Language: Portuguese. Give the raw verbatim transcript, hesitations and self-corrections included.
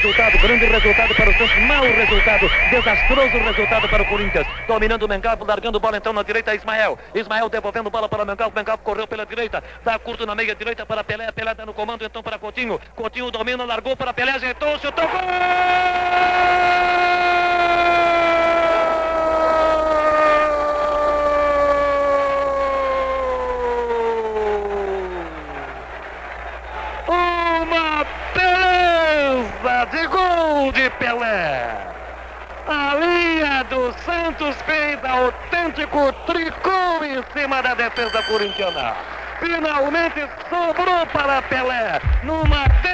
resultado, grande resultado para o Santos, mau resultado, desastroso resultado para o Corinthians. Dominando o Mengalvo, largando bola então na direita, Ismael. Ismael devolvendo bola para o Mengalvo, Mengalvo correu pela direita, dá curto na meia direita para Pelé, Pelé dá no comando então para Coutinho. Coutinho domina, largou para Pelé, ajeitou, chutou, gol! Uma beleza de gol de Pelé. A linha do Santos fez autêntico tricô em cima da defesa corintiana. Finalmente sobrou para Pelé numa